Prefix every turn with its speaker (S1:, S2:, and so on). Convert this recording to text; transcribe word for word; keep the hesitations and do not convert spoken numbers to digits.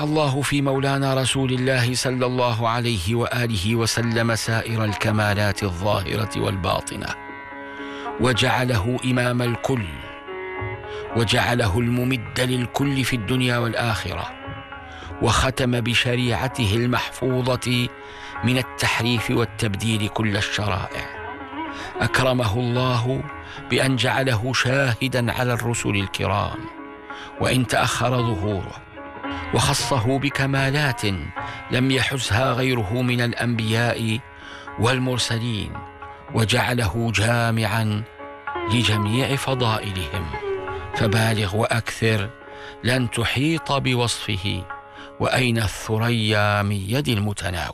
S1: الله في مولانا رسول الله صلى الله عليه وآله وسلم سائر الكمالات الظاهرة والباطنة، وجعله إمام الكل، وجعله الممد للكل في الدنيا والآخرة، وختم بشريعته المحفوظة من التحريف والتبديل كل الشرائع. أكرمه الله بأن جعله شاهدا على الرسل الكرام وإن تأخر ظهوره، وخصه بكمالات لم يحزها غيره من الأنبياء والمرسلين، وجعله جامعا لجميع فضائلهم. فبالغ وأكثر لن تحيط بوصفه، وأين الثريا من يد المتناول.